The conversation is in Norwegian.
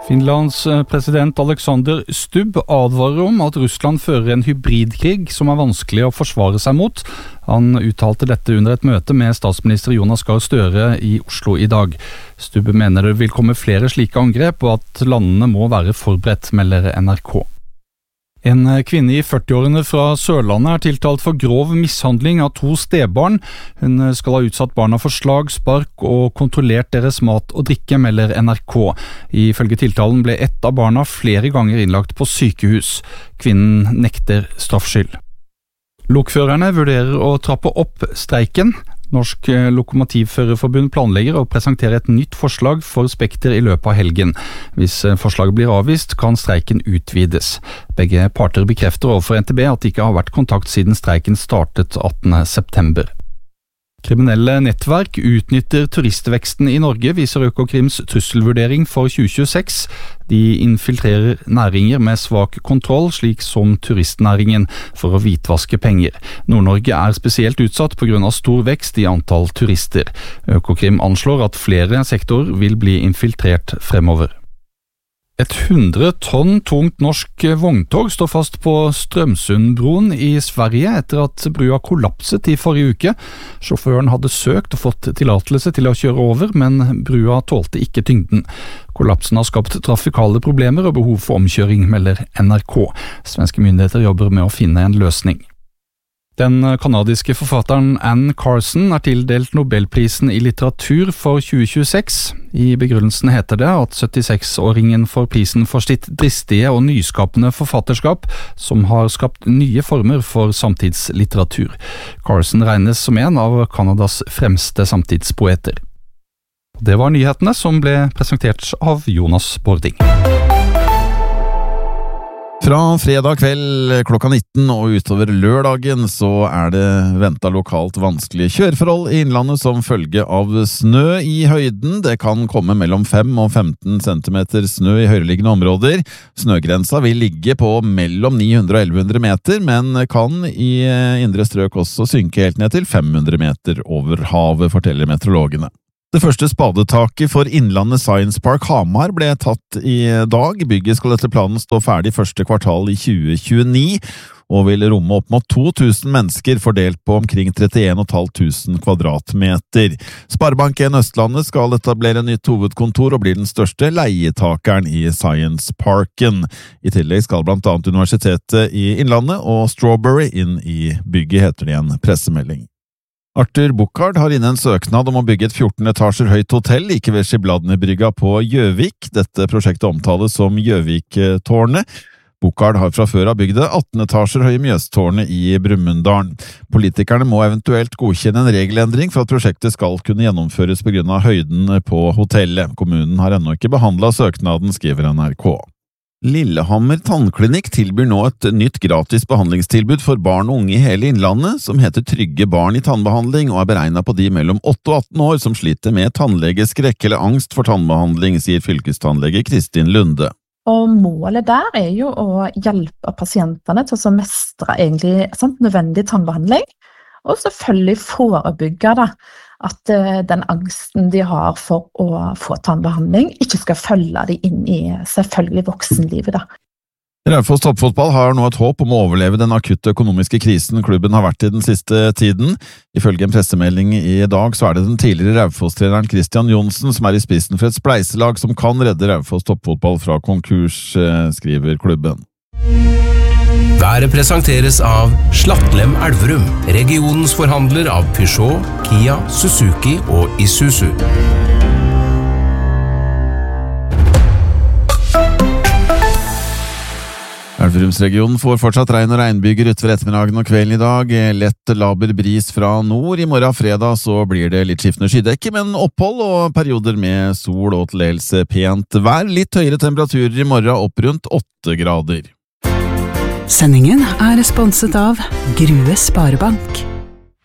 Finlands president Alexander Stubb advarer om at Russland fører en hybridkrig som vanskelig å forsvare seg mot. Han uttalte dette under et møte med statsminister Jonas Gahr Støre i Oslo i dag. Stubb mener det vil komme flere slike angrep, og at landene må være forberedt, melder NRK. En kvinne i 40-årene fra Sørlandet tiltalt for grov mishandling av 2 stebarn. Hun skal ha utsatt barna for slag, spark og kontrollert deres mat og drikke, melder NRK. Ifølge tiltalen ble ett av barna flere ganger innlagt på sykehus. Kvinnen nekter straffskyld. Lokførerne vurderer å trappe opp streiken. Norsk Lokomotivførerforbund planlegger å presentere et nytt forslag for Spekter i løpet av helgen. Hvis forslaget blir avvist, kan streiken utvides. Begge parter bekrefter overfor NTB at det ikke har vært kontakt siden streiken startet 18. september. Kriminelle nettverk utnytter turistveksten i Norge, viser Økokrims trusselvurdering for 2026. De infiltrerer næringer med svak kontroll, slik som turistnæringen, for å hvitvaske penger. Nord-Norge er spesielt utsatt på grunn av stor vekst i antall turister. Økokrim anslår at flere sektorer vil bli infiltrert fremover. Et 100 tonn tungt norsk vogntog står fast på Strømsundbroen i Sverige etter at brua kollapset i forrige uke. Sjåføren hadde søkt og fått tillatelse til å kjøre over, men brua tålte ikke tyngden. Kollapsen har skapt trafikale problemer og behov for omkjøring, melder NRK. Svenske myndigheter jobber med å finne en løsning. Den kanadiske forfatteren Anne Carson er tildelt Nobelprisen i litteratur for 2026. I begrunnelsen heter det at 76-åringen får prisen for sitt dristige og nyskapende forfatterskap, som har skapt nye former for samtidslitteratur. Carson regnes som en av Kanadas fremste samtidspoeter. Det var nyhetene som ble presentert av Jonas Bording. Fra fredag kveld klokka 19 og utover lørdagen så er det ventet lokalt vanskelige kjøreforhold i Innlandet som følge av snø i høyden. Det kan komme mellom 5 og 15 centimeter snø i høyereliggende områder. Snøgrensa vil ligge på mellom 900 og 1100 meter, men kan i indre strøk også synke helt ned til 500 meter over havet, forteller meteorologene. Det første spadetaket for Innlandet Science Park Hamar ble tatt i dag. Bygget skal etter planen stå ferdig første kvartal i 2029, og vil romme opp mot 2000 mennesker fordelt på omkring 31.500 kvadratmeter. Sparebank1 Østlandet skal etablere nytt hovedkontor og blir den største leietakeren i Science Parken. I tillegg skal blant annet Universitetet i Innlandet og Strawberry inn i bygget, heter det i en pressemelding. Arthur Buchard har inne en søknad om å bygge et 14 etasjer høyt hotell like ved Skibladnerbrygga på Gjøvik. Dette prosjektet omtales som Gjøvik-tårnet. Buchard har fra før av bygd det 18 etasjer høye Mjøstårnet i Brumunddal. Politikerne må eventuelt godkjenne en regelendring for at prosjektet skal kunne gjennomføres på grunn av høyden på hotellet. Kommunen har ennå ikke behandlet søknaden, skriver NRK. Lillehammer tannklinikk tilbyr nå et nytt gratis behandlingstilbud for barn og unge i hele Innlandet, som heter Trygge barn i tannbehandling, og er beregnet på de mellom 8 og 18 år som sliter med tannlegeskrekk eller angst for tannbehandling, sier fylkestannlege Kristin Lunde. Og målet der er jo å hjelpe pasientene til å mestre egentlig nødvendig tannbehandling, og selvfølgelig forebygge at den angsten de har for å få tannbehandling ikke skal følge de inn i selvfølgelig voksenlivet. Raufoss toppfotball har nå et håp om å overleve den akutte økonomiske krisen klubben har vært i den siste tiden. Ifølge en pressemelding i dag så er det den tidligere Raufoss-treneren Christian Johnsen som er i spissen for et spleiselag som kan redde Raufoss toppfotball fra konkurs, skriver klubben. Været presenteres av Slattlem Elverum, regionens forhandler av Peugeot, Kia, Suzuki og Isuzu. Elverumsregionen får fortsatt regn og regnbyger utover ettermiddagen og kvelden i dag. Lett laber bris fra nord. I morgen fredag så blir det litt skiftende skydekke, men opphold og perioder med sol og til dels pent vær. Litt høyere temperaturer i morgen, opp rundt 8 grader. Sendingen er sponset av Grue Sparebank.